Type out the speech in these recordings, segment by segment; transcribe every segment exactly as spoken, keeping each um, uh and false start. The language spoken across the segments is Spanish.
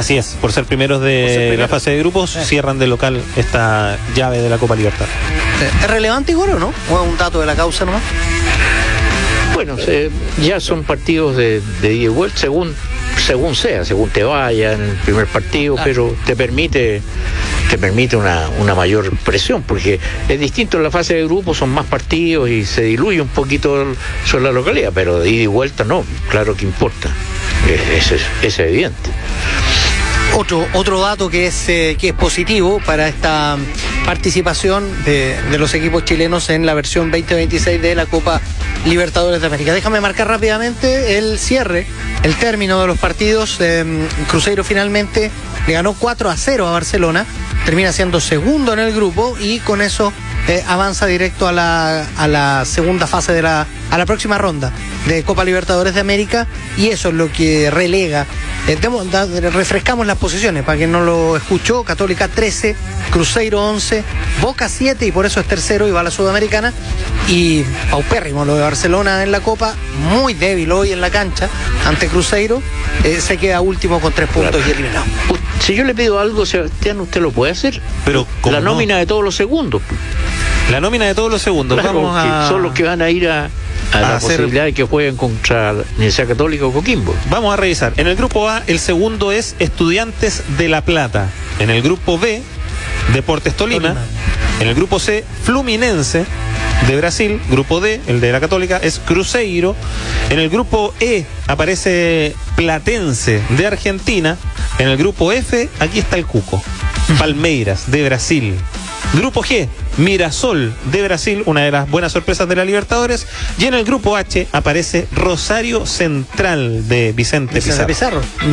Así es, por ser primeros de ser primero. la fase de grupos, Eh. cierran de local esta llave de la Copa Libertadores. ¿Es relevante, Igor, o no? ¿O es un dato de la causa nomás? Bueno, se, ya son partidos de, de ida y vuelta, según, según sea, según te vaya en el primer partido, Ah. pero te permite te permite una, una mayor presión, porque es distinto en la fase de grupo, son más partidos y se diluye un poquito el- sobre la localidad, pero de ida y vuelta no, claro que importa, es, es, es evidente. Otro, otro dato que es, eh, que es positivo para esta participación de, de los equipos chilenos en la versión veinte veintiséis de la Copa Libertadores de América. Déjame marcar rápidamente el cierre, el término de los partidos. Eh, Cruzeiro finalmente le ganó cuatro a cero a Barcelona, termina siendo segundo en el grupo y con eso eh, avanza directo a la, a la segunda fase de la, a la próxima ronda de Copa Libertadores de América, y eso es lo que relega. Eh, demo- da- refrescamos las posiciones para quien no lo escuchó: Católica trece, Cruzeiro once, Boca siete y por eso es tercero y va a la Sudamericana, y paupérrimo lo de Barcelona en la Copa, muy débil hoy en la cancha ante Cruzeiro, eh, se queda último con tres puntos Claro. y eliminado. U- Si yo le pido algo, Sebastián, ¿usted lo puede hacer? Pero ¿cómo La no? nómina de todos los segundos. La nómina de todos los segundos. Claro, Vamos a... que son los que van a ir a, a la hacer- posibilidad de que jueguen contra la Universidad Católica o Coquimbo. Vamos a revisar. En el grupo A, el segundo es Estudiantes de La Plata. En el grupo B, Deportes Tolima. Tolima. En el grupo C, Fluminense de Brasil. Grupo D, el de la Católica, es Cruzeiro. En el grupo E aparece Platense de Argentina. En el grupo F, aquí está el Cuco, Palmeiras de Brasil. Grupo G, Mirasol de Brasil, una de las buenas sorpresas de la Libertadores. Y en el grupo H aparece Rosario Central de Vicente Vicente Pizarro. Pizarro.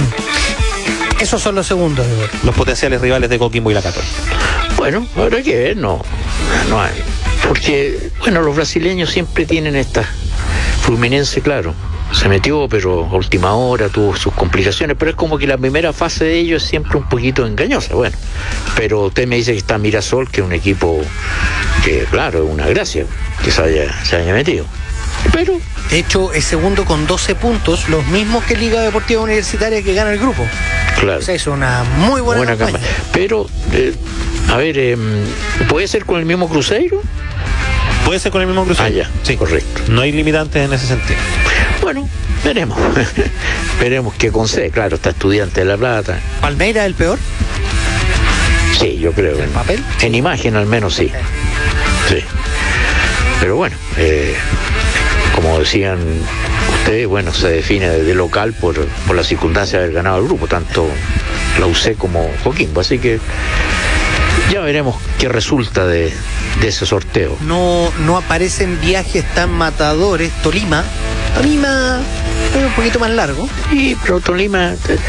Mm. Esos son los segundos, Igor. Los potenciales rivales de Coquimbo y la Católica. Bueno, habrá que ver, no, no hay. Porque, bueno, los brasileños siempre tienen esta. Fluminense, claro, se metió, pero a última hora tuvo sus complicaciones, pero es como que la primera fase de ellos es siempre un poquito engañosa, bueno. Pero usted me dice que está Mirasol, que es un equipo que, claro, es una gracia que se haya, se haya metido. Pero, De hecho, es segundo con doce puntos, los mismos que Liga Deportiva Universitaria, que gana el grupo. claro. O sea, es una muy buena, Buena campaña. campaña. Pero, eh, a ver, eh, ¿puede ser con el mismo Cruzeiro? ¿Puede ser con el mismo Cruzeiro? Ah, ya, Sí, correcto. No hay limitantes en ese sentido. Bueno, veremos. Veremos qué concede. Claro, está Estudiante de La Plata. Palmeiras el peor. Sí, yo creo. ¿En En, papel? en imagen al menos sí. Sí. Pero bueno, eh, como decían ustedes, bueno, se define de local por, por la circunstancia de haber ganado el grupo, tanto la U C como Coquimbo. Así que ya veremos qué resulta de, de ese sorteo. No, no aparecen viajes tan matadores. Tolima. Tolima es un poquito más largo. Y pero Tolima, eh,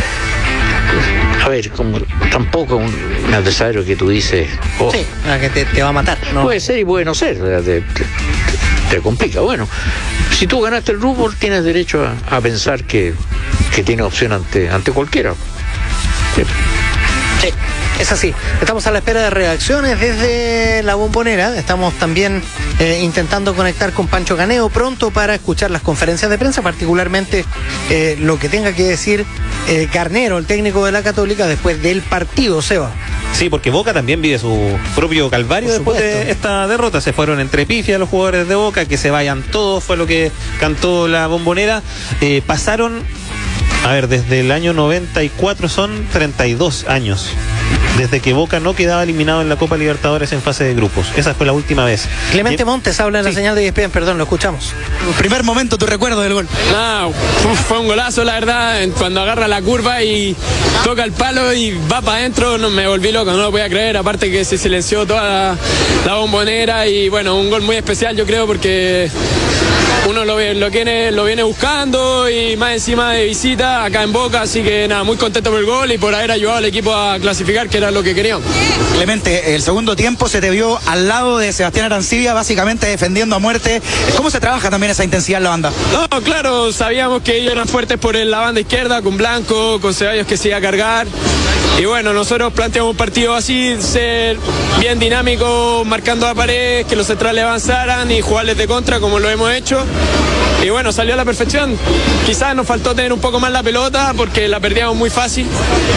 a ver, como tampoco un, un adversario que tú dices, oh, Sí, ah, que te, te va a matar. ¿no? puede ser y puede no ser, o sea, te, te- te complica. Bueno, si tú ganaste el grupo, tienes derecho a, a pensar que, que tiene opción ante, ante cualquiera. Sí. Sí, es así. Estamos a la espera de reacciones desde la Bombonera. Estamos también eh, intentando conectar con Pancho Caneo pronto para escuchar las conferencias de prensa, particularmente eh, lo que tenga que decir eh, Garnero, el técnico de la Católica, después del partido, Seba. Sí, porque Boca también vive su propio calvario Por después supuesto. de esta derrota. Se fueron entre pifias los jugadores de Boca, que se vayan todos, fue lo que cantó la Bombonera. Eh, pasaron, a ver, desde el año noventa y cuatro son treinta y dos años. Desde que Boca no quedaba eliminado en la Copa Libertadores en fase de grupos. Esa fue la última vez. Clemente Y- Montes habla en la Sí. señal de E S P N, perdón, lo escuchamos. Primer momento, tu recuerdo del gol. Nada, uf, fue un golazo, la verdad. Cuando agarra la curva y toca el palo y va para adentro, no, me volví loco, no lo podía creer. Aparte que se silenció toda la, la Bombonera y bueno, un gol muy especial, yo creo, porque uno lo, ve- lo, viene, lo viene buscando y más encima de visita acá en Boca. Así que nada, muy contento por el gol y por haber ayudado al equipo a clasificar, que era lo que queríamos. Clemente, el segundo tiempo se te vio al lado de Sebastián Arancibia, básicamente defendiendo a muerte. ¿Cómo se trabaja también esa intensidad en la banda? No, claro, sabíamos que ellos eran fuertes por el- la banda izquierda, con Blanco, con Ceballos que se iba a cargar. Y bueno, nosotros planteamos un partido así, ser bien dinámico, marcando a pared, que los centrales avanzaran y jugarles de contra como lo hemos hecho. Y bueno, salió a la perfección. Quizás nos faltó tener un poco más la pelota porque la perdíamos muy fácil.